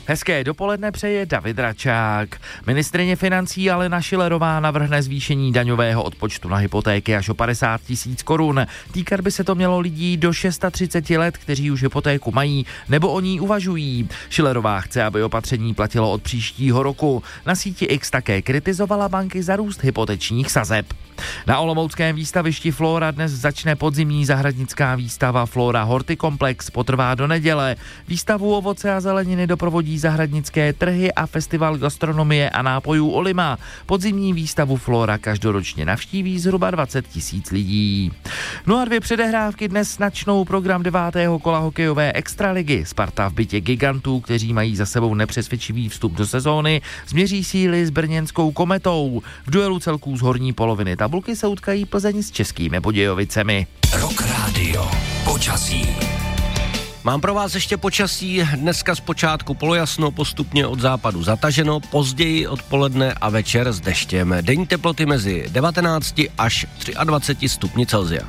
Hezké dopoledne přeje David Račák. Ministryně financí Alena Schillerová navrhne zvýšení daňového odpočtu na hypotéky až o 50 000 korun. Týkat by se to mělo lidí do 630 let, kteří už hypotéku mají nebo o ní uvažují. Schillerová chce, aby opatření platilo od příštího roku. Na síti X také kritizovala banky za růst hypotečních sazeb. Na olomouckém výstavišti Flora dnes začne podzimní zahradnická výstava Flora Hortikomplex, potrvá do neděle. Výstavu ovoce a zeleniny doprovodí zahradnické trhy a festival gastronomie a nápojů Olima. Podzimní výstavu Flora každoročně navštíví zhruba 20 000 lidí. No a 2 předehrávky dnes načnou program 9. kola hokejové extraligy. Sparta v bytě gigantů, kteří mají za sebou nepřesvědčivý vstup do sezóny, změří síly s brněnskou Kometou. V duelu celků z horní poloviny tabulky se utkají Plzeň s Českými Budějovicemi. Rock Radio. Počasí. Mám pro vás ještě počasí. Dneska zpočátku polojasno, postupně od západu zataženo, později odpoledne a večer s deštěm. Denní teploty mezi 19 až 23 stupni Celsia.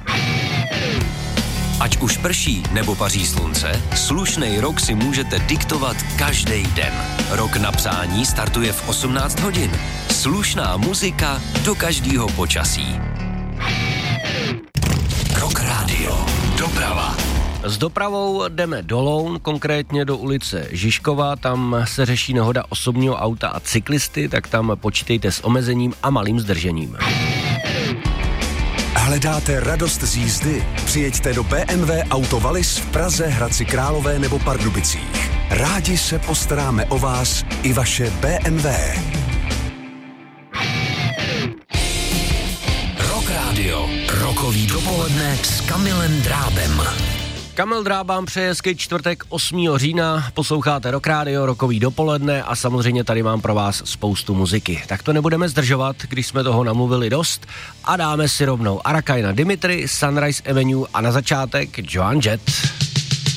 Ať už prší nebo paří slunce, slušnej rok si můžete diktovat každý den. Rok na přání startuje v 18 hodin. Slušná muzika do každého počasí. Rock Radio. Doprava. S dopravou jdeme do Loun, konkrétně do ulice Žižkova, tam se řeší nehoda osobního auta a cyklisty, tak tam počítejte s omezením a malým zdržením. Hledáte radost z jízdy? Přijeďte do BMW Auto Wallis v Praze, Hradci Králové nebo Pardubicích. Rádi se postaráme o vás i vaše BMW. Rock Radio. Rokový dopoledne s Kamilem Drábem. Kamil Drábám přeje hezký čtvrtek 8. října, posloucháte Rock Radio, rokový dopoledne a samozřejmě tady mám pro vás spoustu muziky. Tak to nebudeme zdržovat, když jsme toho namluvili dost a dáme si rovnou Arakaina Dimitri, Sunrise Avenue a na začátek Joan Jett.